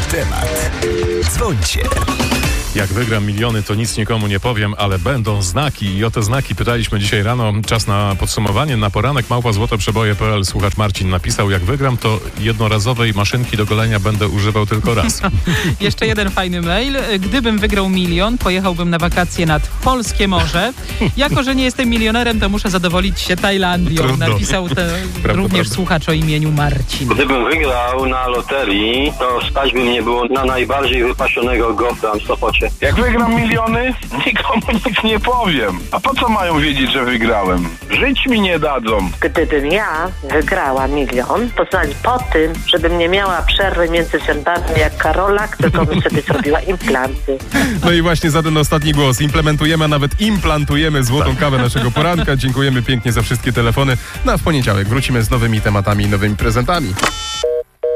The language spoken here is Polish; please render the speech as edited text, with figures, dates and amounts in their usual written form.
temat. Dzwońcie. Jak wygram miliony, to nic nikomu nie powiem, ale będą znaki i o te znaki pytaliśmy dzisiaj rano. Czas na podsumowanie. Na poranek @złotoprzeboje.pl słuchacz Marcin napisał: jak wygram, to jednorazowej maszynki do golenia będę używał tylko raz. Jeszcze jeden fajny mail. Gdybym wygrał milion, pojechałbym na wakacje nad polskie morze. Jako że nie jestem milionerem, to muszę zadowolić się Tajlandią. Trudno. Napisał również słuchacz o imieniu Marcin. Gdybym wygrał na loterii, to stać by mnie było na najbardziej wypasionego gofra w Sopocie. Jak wygram miliony, nikomu nic nie powiem. A po co mają wiedzieć, że wygrałem? Żyć mi nie dadzą. Gdybym ja wygrała milion, to znaczy po tym, żebym nie miała przerwy między zębami jak Karolak, tylko bym sobie zrobiła implanty. No i właśnie za ten ostatni głos implementujemy, a nawet implantujemy złotą kawę naszego poranka. Dziękujemy pięknie za wszystkie telefony. No a w poniedziałek wrócimy z nowymi tematami i nowymi prezentami.